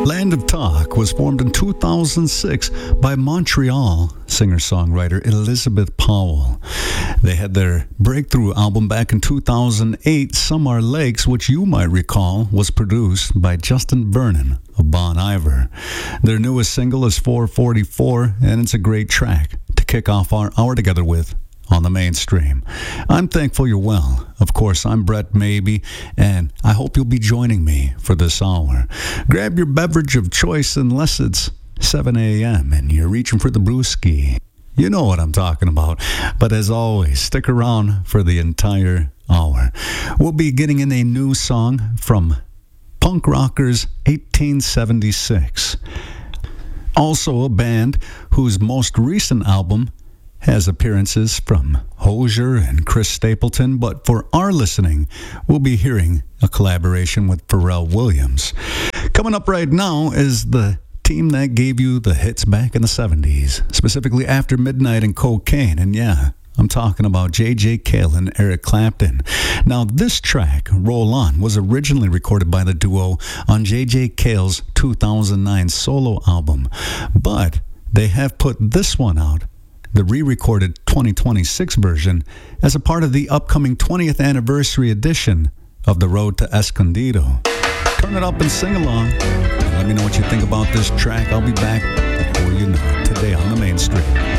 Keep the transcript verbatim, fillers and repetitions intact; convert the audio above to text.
Land of Talk was formed in two thousand six by Montreal singer-songwriter Elizabeth Powell. They had their breakthrough album back in two thousand eight, Some Are Lakes, which you might recall was produced by Justin Vernon of Bon Iver. Their newest single is four forty-four, and it's a great track to kick off our hour together with on the mainstream. I'm thankful you're well. Of course, I'm Brett Maybe, and I hope you'll be joining me for this hour. Grab your beverage of choice unless it's seven a.m. and you're reaching for the brewski. You know what I'm talking about. But as always, stick around for the entire hour. We'll be getting in a new song from Punk Rockers eighteen seventy-six. Also a band whose most recent album has appearances from Hozier and Chris Stapleton, but for our listening, we'll be hearing a collaboration with Pharrell Williams. Coming up right now is the team that gave you the hits back in the seventies, specifically After Midnight and Cocaine, and yeah, I'm talking about J J Cale and Eric Clapton. Now, this track, Roll On, was originally recorded by the duo on J J Cale's two thousand nine solo album, but they have put this one out, the re-recorded twenty twenty-six version, as a part of the upcoming twentieth anniversary edition of The Road to Escondido. Turn it up and sing along. Let me know what you think about this track. I'll be back before you know it, today on the mainstream.